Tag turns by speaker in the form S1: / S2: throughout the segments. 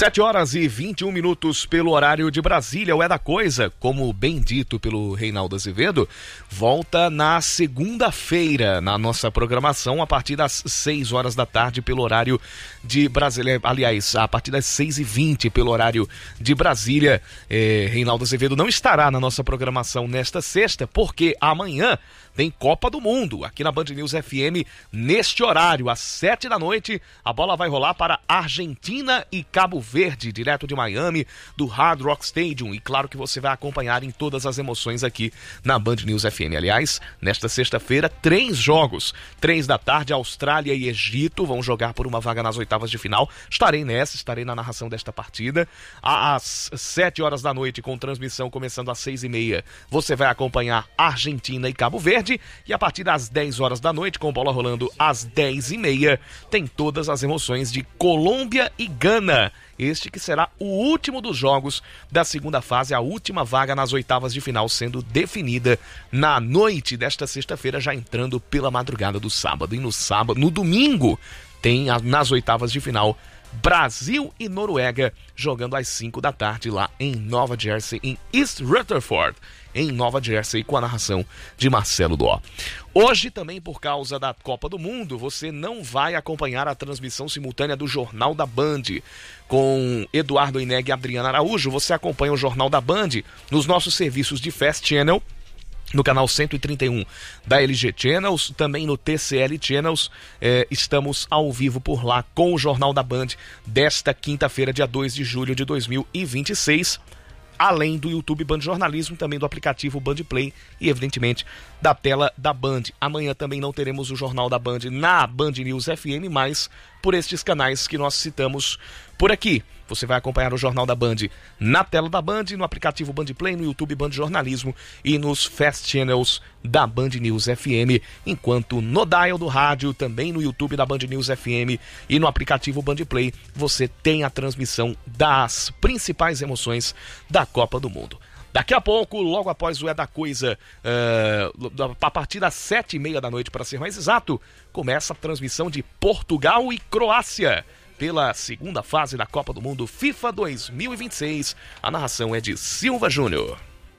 S1: 7h21 pelo horário de Brasília. O É da Coisa, como bem dito pelo Reinaldo Azevedo, volta na segunda-feira na nossa programação a partir das 6 horas da tarde pelo horário de Brasília. Aliás, a partir das 6h20 pelo horário de Brasília. Reinaldo Azevedo não estará na nossa programação nesta sexta, porque amanhã tem Copa do Mundo aqui na Band News FM neste horário, às 7 da noite. A bola vai rolar para Argentina e Cabo Verde, direto de Miami, do Hard Rock Stadium. E claro que você vai acompanhar em todas as emoções aqui na Band News FM. Aliás, nesta sexta-feira, 3 jogos. 3 da tarde, Austrália e Egito vão jogar por uma vaga nas oitavas de final. Estarei na narração desta partida. Às 7 horas da noite, com transmissão começando às 6h30, você vai acompanhar Argentina e Cabo Verde. E a partir das 10 horas da noite, com bola rolando às 10h30, tem todas as emoções de Colômbia e Gana. Este que será o último dos jogos da segunda fase, a última vaga nas oitavas de final sendo definida na noite desta sexta-feira, já entrando pela madrugada do sábado. E no domingo, tem nas oitavas de final Brasil e Noruega jogando às 5 da tarde lá em Nova Jersey, em East Rutherford, em Nova Jersey, com a narração de Marcelo Dó. Hoje, também por causa da Copa do Mundo, você não vai acompanhar a transmissão simultânea do Jornal da Band com Eduardo Ineg e Adriana Araújo. Você acompanha o Jornal da Band nos nossos serviços de Fast Channel, no canal 131 da LG Channels, também no TCL Channels. Estamos ao vivo por lá com o Jornal da Band desta quinta-feira, dia 2 de julho de 2026. Além do YouTube Band Jornalismo, também do aplicativo Band Play e, evidentemente, da tela da Band. Amanhã também não teremos o Jornal da Band na Band News FM, mas por estes canais que nós citamos por aqui. Você vai acompanhar o Jornal da Band na tela da Band, no aplicativo Band Play, no YouTube Band Jornalismo e nos Fast Channels da Band News FM, enquanto no dial do rádio, também no YouTube da Band News FM e no aplicativo Band Play, você tem a transmissão das principais emoções da Copa do Mundo. Daqui a pouco, logo após o É da Coisa, a partir das 7h30 da noite, para ser mais exato, começa a transmissão de Portugal e Croácia pela segunda fase da Copa do Mundo FIFA 2026. A narração é de Silva Júnior.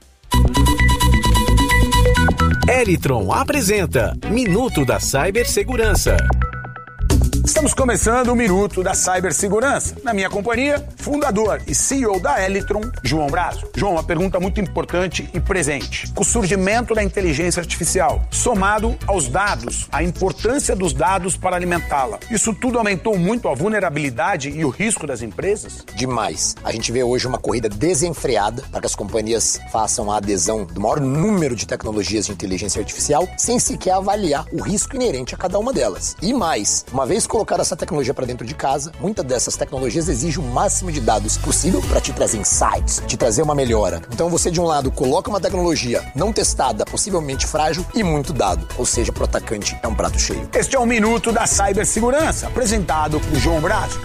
S2: Elitron apresenta Minuto da Cibersegurança.
S3: Estamos começando o Minuto da Cibersegurança. Na minha companhia, fundador e CEO da Elitron, João Brazo. João, uma pergunta muito importante e presente. O surgimento da inteligência artificial, somado aos dados, a importância dos dados para alimentá-la. Isso tudo aumentou muito a vulnerabilidade e o risco das empresas?
S4: Demais. A gente vê hoje uma corrida desenfreada para que as companhias façam a adesão do maior número de tecnologias de inteligência artificial, sem sequer avaliar o risco inerente a cada uma delas. E mais, uma vez colocar essa tecnologia para dentro de casa, muitas dessas tecnologias exigem o máximo de dados possível para te trazer insights, te trazer uma melhora. Então você, de um lado, coloca uma tecnologia não testada, possivelmente frágil e muito dado. Ou seja, para o atacante é um prato cheio.
S3: Este é o Minuto da Cibersegurança, apresentado por João Brazo.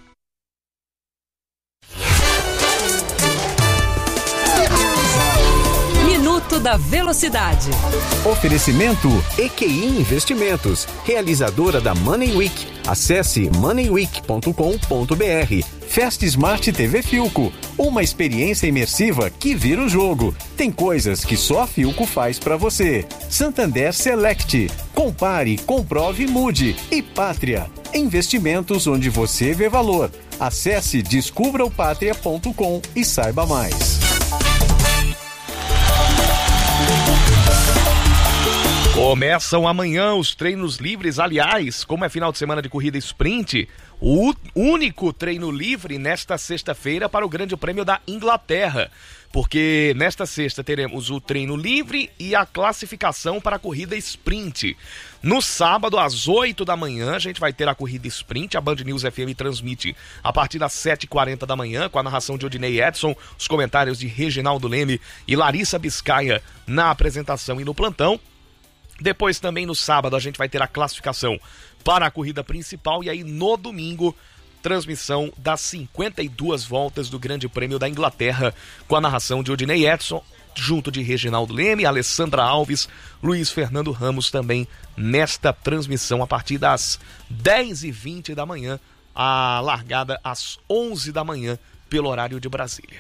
S5: Da Velocidade.
S2: Oferecimento EQI Investimentos, realizadora da Money Week. Acesse moneyweek.com.br. Fast Smart TV Philco, uma experiência imersiva que vira o jogo. Tem coisas que só a Philco faz pra você. Santander Select, compare, comprove e mude. E Pátria, investimentos onde você vê valor. Acesse descubraopatria.com e saiba mais.
S1: Começam amanhã os treinos livres. Aliás, como é final de semana de corrida sprint, o único treino livre nesta sexta-feira para o Grande Prêmio da Inglaterra. Porque nesta sexta teremos o treino livre e a classificação para a corrida sprint. No sábado, às 8 da manhã, a gente vai ter a corrida sprint. A Band News FM transmite a partir das 7h40 da manhã, com a narração de Odinei Edson, os comentários de Reginaldo Leme e Larissa Biscaia na apresentação e no plantão. Depois também no sábado a gente vai ter a classificação para a corrida principal e aí no domingo transmissão das 52 voltas do Grande Prêmio da Inglaterra com a narração de Odinei Edson, junto de Reginaldo Leme, Alessandra Alves, Luiz Fernando Ramos também nesta transmissão a partir das 10h20 da manhã a largada às 11 da manhã pelo horário de Brasília.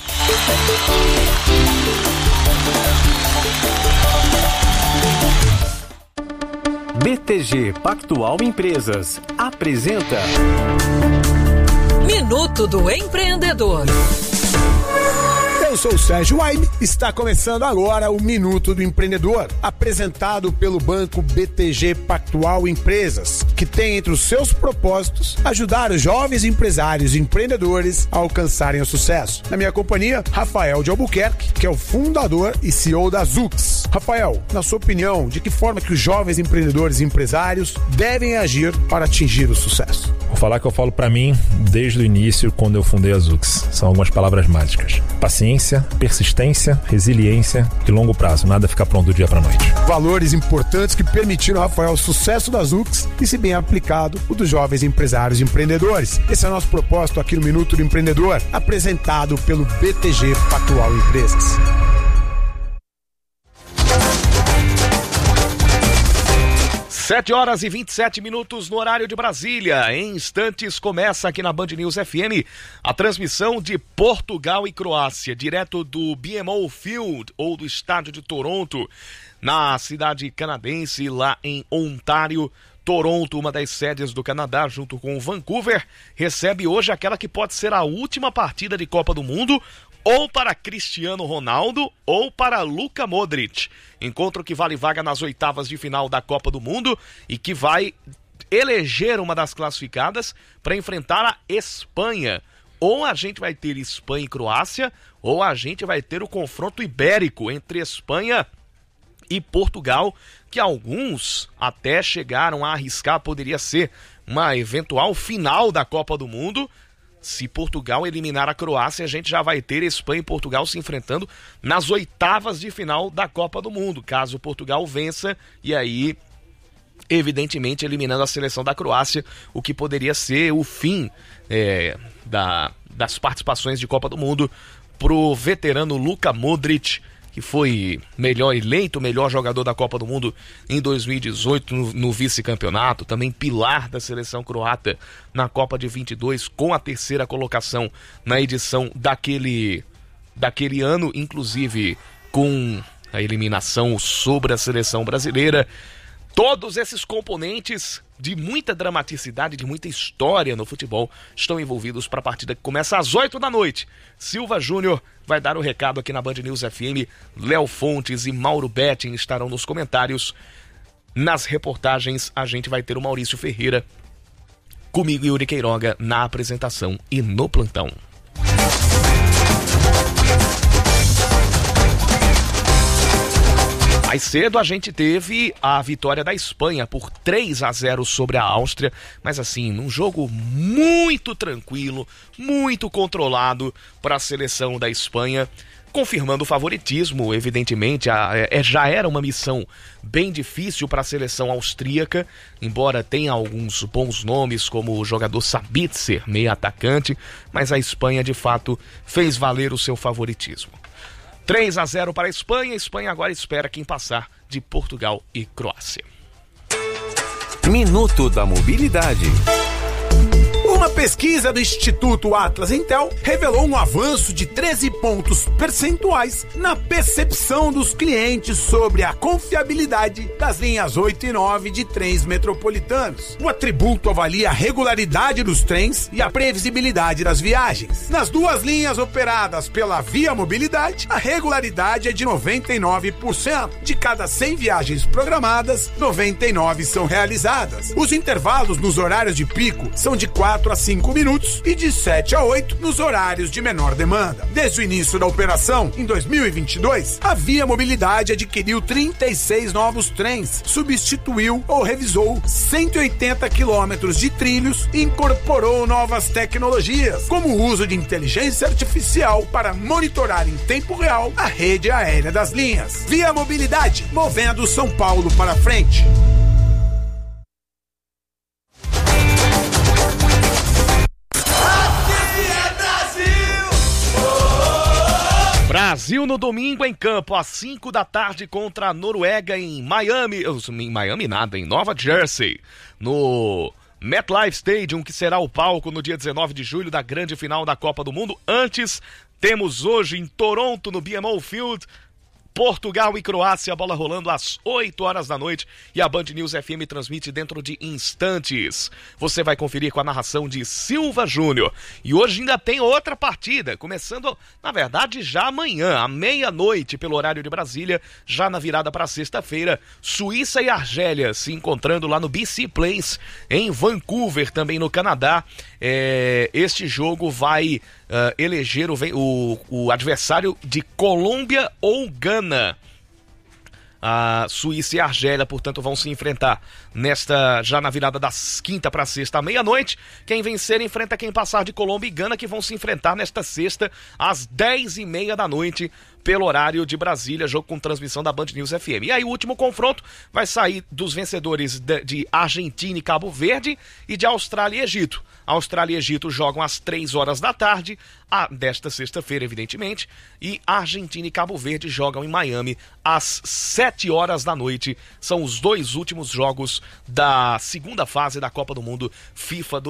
S2: BTG Pactual Empresas apresenta
S5: Minuto do Empreendedor.
S3: Eu sou o Sérgio Waibe, está começando agora o Minuto do Empreendedor, apresentado pelo banco BTG Pactual Empresas, que tem entre os seus propósitos ajudar os jovens empresários e empreendedores a alcançarem o sucesso. Na minha companhia, Rafael de Albuquerque, que é o fundador e CEO da Zux. Rafael, na sua opinião, de que forma que os jovens empreendedores e empresários devem agir para atingir o sucesso?
S6: Vou falar que eu falo para mim desde o início, quando eu fundei a Zux. São algumas palavras mágicas: paciência, persistência, resiliência e longo prazo. Nada fica pronto do dia para noite.
S3: Valores importantes que permitiram, Rafael, o sucesso da Zux e, se bem aplicado, o dos jovens empresários e empreendedores. Esse é o nosso propósito aqui no Minuto do Empreendedor, apresentado pelo BTG Pactual Empresas.
S1: Sete horas e 27 minutos no horário de Brasília. Em instantes começa aqui na Band News FM a transmissão de Portugal e Croácia, direto do BMO Field, ou do estádio de Toronto, na cidade canadense, lá em Ontário. Toronto, uma das sedes do Canadá, junto com Vancouver, recebe hoje aquela que pode ser a última partida de Copa do Mundo, ou para Cristiano Ronaldo, ou para Luka Modric. Encontro que vale vaga nas oitavas de final da Copa do Mundo e que vai eleger uma das classificadas para enfrentar a Espanha. Ou a gente vai ter Espanha e Croácia, ou a gente vai ter o confronto ibérico entre Espanha e Portugal, que alguns até chegaram a arriscar poderia ser uma eventual final da Copa do Mundo. Se Portugal eliminar a Croácia, a gente já vai ter Espanha e Portugal se enfrentando nas oitavas de final da Copa do Mundo, caso Portugal vença, e aí, evidentemente, eliminando a seleção da Croácia, o que poderia ser o fim das participações de Copa do Mundo pro veterano Luka Modric, que foi eleito o melhor jogador da Copa do Mundo em 2018 no vice-campeonato, também pilar da seleção croata na Copa de 22, com a terceira colocação na edição daquele ano, inclusive com a eliminação sobre a seleção brasileira. Todos esses componentes de muita dramaticidade, de muita história no futebol estão envolvidos para a partida que começa às 8 da noite. Silva Júnior vai dar o recado aqui na Band News FM. Léo Fontes e Mauro Betting estarão nos comentários. Nas reportagens, a gente vai ter o Maurício Ferreira, comigo e Yuri Queiroga na apresentação e no plantão. Mais cedo a gente teve a vitória da Espanha por 3-0 sobre a Áustria, mas assim, num jogo muito tranquilo, muito controlado para a seleção da Espanha, confirmando o favoritismo. Evidentemente, já era uma missão bem difícil para a seleção austríaca, embora tenha alguns bons nomes, como o jogador Sabitzer, meio atacante, mas a Espanha de fato fez valer o seu favoritismo. 3-0 para a Espanha. A Espanha agora espera quem passar de Portugal e Croácia.
S2: Minuto da Mobilidade.
S3: Uma pesquisa do Instituto Atlas Intel revelou um avanço de 13 pontos percentuais na percepção dos clientes sobre a confiabilidade das linhas 8 e 9 de trens metropolitanos. O atributo avalia a regularidade dos trens e a previsibilidade das viagens. Nas duas linhas operadas pela Via Mobilidade, a regularidade é de 99%. De cada 100 viagens programadas, 99 são realizadas. Os intervalos nos horários de pico são de 4 a 5 minutos e de 7 a 8 nos horários de menor demanda. Desde o início da operação, em 2022, a Via Mobilidade adquiriu 36 novos trens, substituiu ou revisou 180 quilômetros de trilhos e incorporou novas tecnologias, como o uso de inteligência artificial para monitorar em tempo real a rede aérea das linhas. Via Mobilidade, movendo São Paulo para frente.
S1: Brasil no domingo em campo, às 5 da tarde contra a Noruega em Miami. Em Miami nada, em Nova Jersey. No MetLife Stadium, que será o palco no dia 19 de julho da grande final da Copa do Mundo. Antes, temos hoje em Toronto, no BMO Field, Portugal e Croácia, a bola rolando às 8 horas da noite e a Band News FM transmite dentro de instantes. Você vai conferir com a narração de Silva Júnior. E hoje ainda tem outra partida, começando, na verdade, já amanhã, à meia-noite, pelo horário de Brasília, já na virada para sexta-feira, Suíça e Argélia se encontrando lá no BC Place, em Vancouver, também no Canadá. Este jogo vai eleger o adversário de Colômbia ou Gana. A Suíça e a Argélia, portanto, vão se enfrentar já na virada das quinta para sexta à meia-noite. Quem vencer enfrenta quem passar de Colômbia e Gana, que vão se enfrentar nesta sexta às 10h30 da noite pelo horário de Brasília, jogo com transmissão da Band News FM. E aí o último confronto vai sair dos vencedores de Argentina e Cabo Verde e de Austrália e Egito. Austrália e Egito jogam às 3 horas da tarde, desta sexta-feira, evidentemente, e Argentina e Cabo Verde jogam em Miami às 7 horas da noite. São os dois últimos jogos da segunda fase da Copa do Mundo FIFA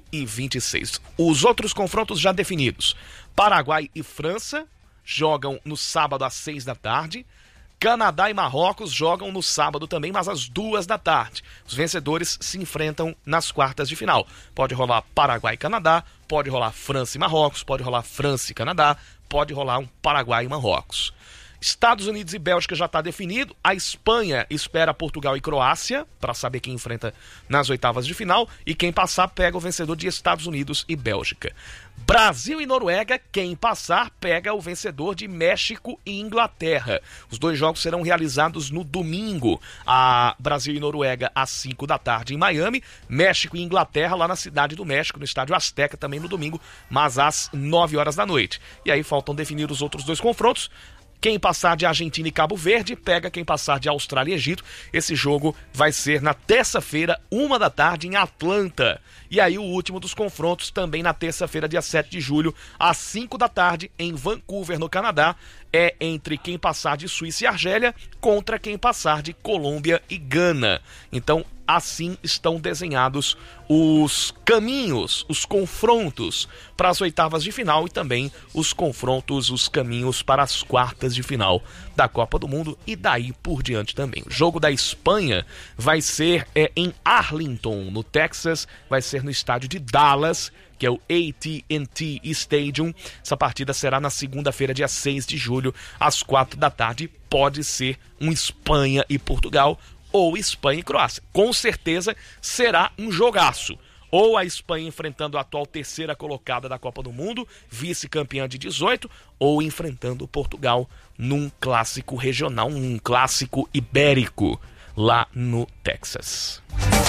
S1: 2026. Os outros confrontos já definidos. Paraguai e França jogam no sábado às 6 da tarde. Canadá e Marrocos jogam no sábado também, mas às 2 da tarde. Os vencedores se enfrentam nas quartas de final. Pode rolar Paraguai e Canadá, pode rolar França e Marrocos, pode rolar França e Canadá, pode rolar um Paraguai e Marrocos. Estados Unidos e Bélgica já está definido. A Espanha espera Portugal e Croácia para saber quem enfrenta nas oitavas de final. E quem passar pega o vencedor de Estados Unidos e Bélgica. Brasil e Noruega, quem passar pega o vencedor de México e Inglaterra. Os dois jogos serão realizados no domingo. A Brasil e Noruega às 5 da tarde em Miami. México e Inglaterra lá na Cidade do México, no Estádio Azteca também no domingo, mas às 9 horas da noite. E aí faltam definir os outros dois confrontos. Quem passar de Argentina e Cabo Verde pega quem passar de Austrália e Egito. Esse jogo vai ser na terça-feira, 1 da tarde, em Atlanta. E aí o último dos confrontos também na terça-feira, dia 7 de julho, às 5 da tarde, em Vancouver, no Canadá. É entre quem passar de Suíça e Argélia contra quem passar de Colômbia e Gana. Então, assim estão desenhados os caminhos, os confrontos para as oitavas de final e também os confrontos, os caminhos para as quartas de final da Copa do Mundo e daí por diante também. O jogo da Espanha vai ser em Arlington, no Texas, vai ser no estádio de Dallas, que é o AT&T Stadium. Essa partida será na segunda-feira, dia 6 de julho, às 4 da tarde. Pode ser um Espanha e Portugal ou Espanha e Croácia. Com certeza será um jogaço. Ou a Espanha enfrentando a atual terceira colocada da Copa do Mundo, vice-campeã de 18, ou enfrentando Portugal num clássico regional, um clássico ibérico lá no Texas.